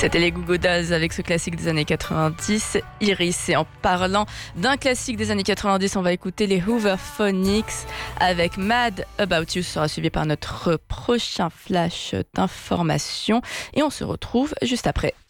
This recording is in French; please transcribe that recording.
C'était les Goo Goo Dolls avec ce classique des années 90, Iris. Et en parlant d'un classique des années 90, on va écouter les Hooverphonics avec Mad About You. Ce sera suivi par notre prochain flash d'information. Et on se retrouve juste après.